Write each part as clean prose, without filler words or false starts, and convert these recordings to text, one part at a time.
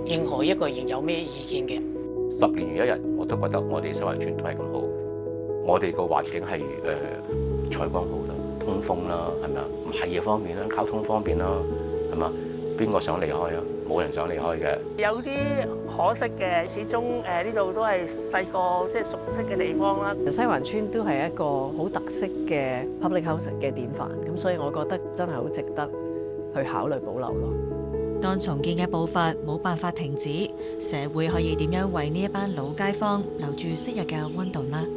任何一個人有咩意見嘅。 10年如一日，我都覺得我哋西環村都係咁好。我哋個環境係採光好啦，通風啦，係咪啊？係嘢方面啦，交通方便啦，係嘛？邊個想離開啊？冇人想離開嘅。 有啲可惜嘅，始終呢度都係細個即係熟悉嘅地方啦。 西環村都係一個好特色嘅 public housing 嘅典範，咁所以我覺得真係好值得去考慮保留咯。 當重建嘅步伐冇辦法停止，社會可以點樣為呢一班老街坊留住昔日嘅溫度呢？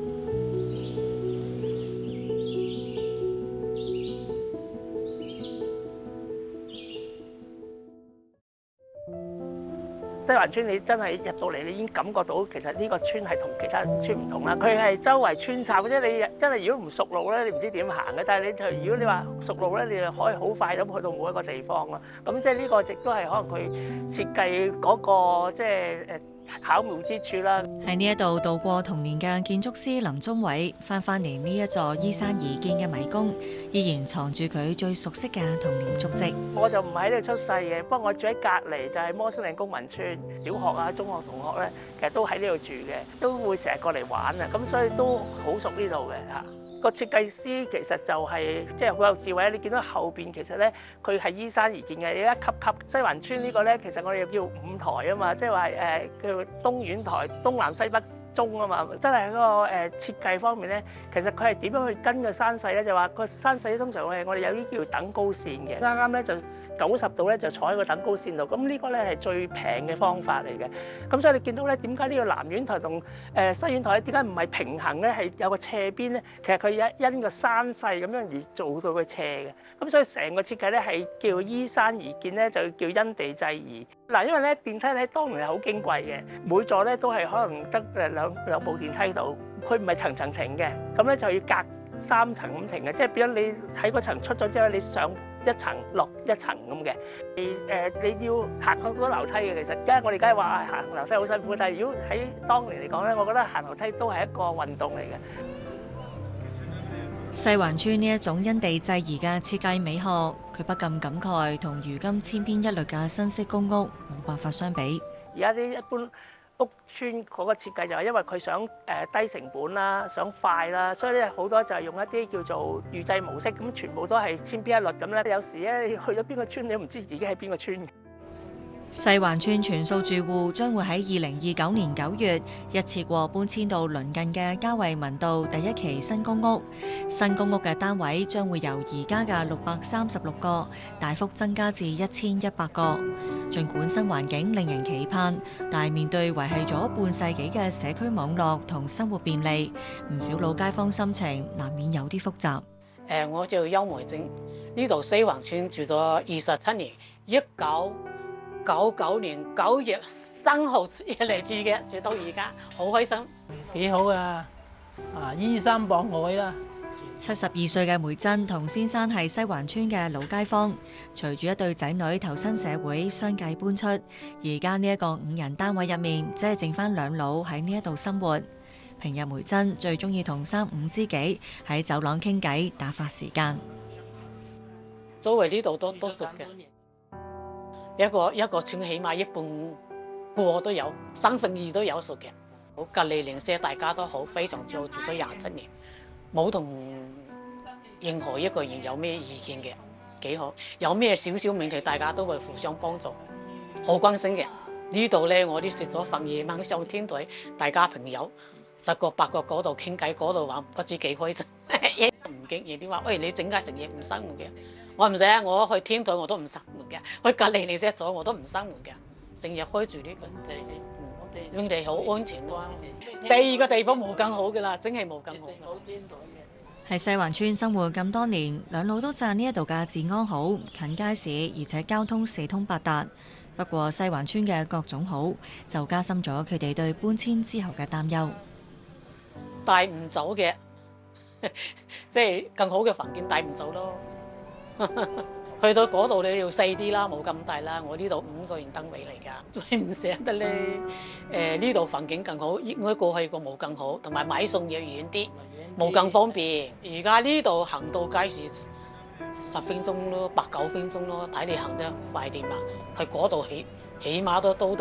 西環村你真係入到嚟，你已經感覺到其實呢個村係同其他村唔同啦。佢係周圍穿插，即係你真係如果唔熟路咧，你唔知點行嘅。但係如果你話熟路咧，你就可以好快咁去到每一個地方啦。咁即係呢個亦都係可能佢設計嗰個即係巧妙之處啦。 喺呢一度度過童年嘅建築師林宗偉翻嚟呢一座依山而建嘅迷宮，依然藏住佢最熟悉嘅童年足跡。 我就唔喺呢度出世嘅，不過我住喺隔離就係摩星嶺公民村，小學啊、中學同學咧，其實都喺呢度住嘅，都會成日過嚟玩啊，咁所以都好熟呢度嘅嚇。個設計師其實就係即係好有智慧。你見到後邊其實咧，佢係依山而建嘅，有一級級西環村呢個咧，其實我哋叫五台啊嘛，即係話叫東苑台、東南西北中啊嘛，真係嗰個設計方面咧，其實佢係點樣去跟個山勢咧？就話個山勢通常我哋有啲叫等高線嘅，啱啱咧就90度咧就坐喺個等高線度，咁呢個咧係最平嘅方法嚟嘅。咁所以你見到咧，點解呢個南苑台同西苑台點解唔係平衡咧？係有個斜邊咧，其實佢因個山勢咁樣而做到佢斜嘅。咁所以成個設計咧係叫依山而建咧，就叫因地制宜。嗱，因為咧電梯咧當年係好矜貴嘅，每座咧都係可能得兩部電梯度，佢唔係層層停嘅，咁咧就要隔3層咁停嘅，即係變咗你喺嗰層出咗之後，你上一層落一層咁嘅。你要行好多樓梯嘅，其實而家我哋梗係話行樓梯好辛苦，但係如果喺當年嚟講咧，我覺得行樓梯都係一個運動嚟嘅。 西環村呢一種因地制宜嘅設計美學，佢不禁感慨同如今千篇一律嘅新式公屋冇辦法相比。 而家啲一般屋邨嗰個設計就係因為佢想低成本啦，想快啦，所以咧好多就係用一啲叫做預製模式，咁全部都係千篇一律咁咧。有時咧你去咗邊個村，你都唔知自己喺邊個村。 西環村全數住戶將會喺2029年9月一次過搬遷到鄰近嘅嘉惠民道第1期新公屋。新公屋嘅單位將會由而家嘅636個大幅增加至1100個。儘管新環境令人期盼，但係面對維繫咗半世紀嘅社區網絡同生活便利，唔少老街坊心情難免有啲複雜。 我叫邱梅晶，呢度西環村住咗27年，1999年9月3號嚟住嘅，住到而家，好開心， 幾好啊！依山傍海啦。 72歲嘅梅珍同先生係西環村嘅老街坊，隨住一對仔女投身社會，相繼搬出。而家呢一個5人單位入面，只係剩翻2老喺呢一度生活。平日梅珍最中意同3、5知己喺走廊傾偈打發時間。 周圍呢度都熟嘅，一個村起碼1半個都有，2/3都有熟嘅。好隔離鄰舍大家都好，非常之好，住咗27年。冇同任何一個人有咩意見嘅，幾好。有咩少少問題，大家都會互相幫助，好關心嘅。呢度咧，我哋食咗飯夜晚上天台，大家朋友10個8個嗰度傾偈，嗰度玩，不知幾開心。唔驚人哋話，喂，你整街食嘢唔閂門嘅，我唔使啊！我去天台我都唔閂門嘅，去隔離你食咗我都唔閂門嘅，成日開住呢個。佢哋好安全咯。第2個地方冇更好㗎啦，真係冇更好。 喺西環村生活咁多年，2老都讚呢一度嘅治安好，近街市，而且交通四通八達。不過西環村嘅各種好，就加深咗佢哋對搬遷之後嘅擔憂。 帶唔走嘅，即係更好嘅環境帶唔走咯。去到嗰度你要細啲啦，冇咁大啦。我呢度5個人單位嚟㗎，最唔捨得咧。呢度環境更好，應該過去個冇更好，同埋買餸要遠啲，冇咁方便。而家呢度行到街市10分鐘咯，8、9分鐘咯，睇你行得快啲嘛。去嗰度起碼都